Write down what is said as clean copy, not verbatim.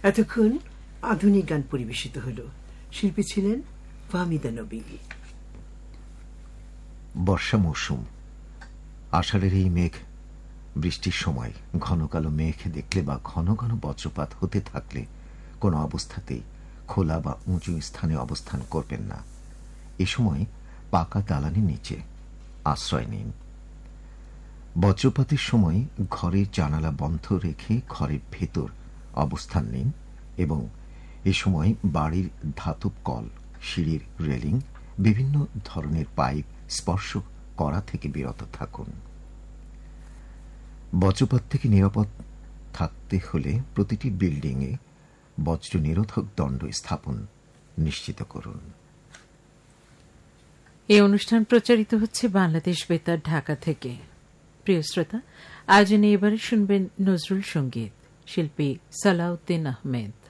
এতক্ষণ আধুনিক গান পরিবেশিত হল। শিল্পী ছিলেন ফাহমিদা নবী। বর্ষা মৌসুম, আষাঢ়ের এই মেঘ বৃষ্টির সময় ঘন কালো মেঘ দেখলে বা ঘন ঘন বজ্রপাত হতে থাকলে কোনো অবস্থাতেই খোলা বা উঁচু স্থানে অবস্থান করবেন না। এ সময় পাকা দালানের নিচে আশ্রয় নিন। বজ্রপাতের সময় ঘরের জানালা বন্ধ রেখে ঘরের ভেতর অবস্থান নিন এবং এ সময় বাড়ির ধাতব কল, সিঁড়ির রেলিং, বিভিন্ন ধরনের পাইপ স্পর্শ করা থেকে বিরত থাকুন। বজ্রপাত থেকে নিরাপদ থাকতে হলে প্রতিটি বিল্ডিংয়ে বজ্র নিরোধক দণ্ড স্থাপন নিশ্চিত করুন। এই অনুষ্ঠান প্রচারিত হচ্ছে বাংলাদেশ বেতার ঢাকা থেকে। প্রিয় শ্রোতা, আয়োজনে এবারে শুনবেন নজরুল সঙ্গীত, শিল্পী সালাউদ্দিন আহমেদ।